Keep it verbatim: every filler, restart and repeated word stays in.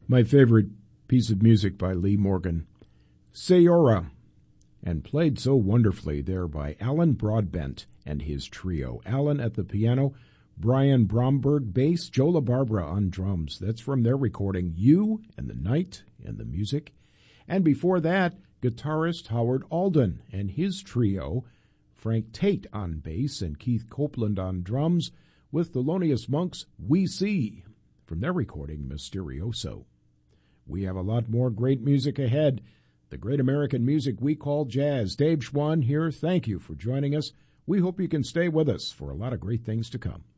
My favorite piece of music by Lee Morgan, Sayora, and played so wonderfully there by Alan Broadbent and his trio. Alan at the piano, Brian Bromberg bass, Joe LaBarbera on drums. That's from their recording, You and the Night and the Music. And before that, guitarist Howard Alden and his trio, Frank Tate on bass and Keith Copeland on drums, with Thelonious Monk's We See, from their recording, Mysterioso. We have a lot more great music ahead. The great American music we call jazz. Dave Schwann here. Thank you for joining us. We hope you can stay with us for a lot of great things to come.